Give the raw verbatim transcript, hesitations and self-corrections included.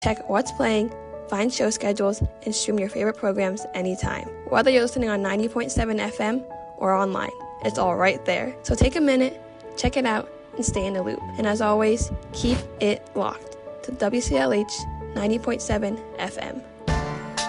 Check what's playing, find show schedules, and stream your favorite programs anytime. Whether you're listening on ninety point seven F M or online, it's all right there. So take a minute, check it out, and stay in the loop. And as always, keep it locked to W C L H ninety point seven F M.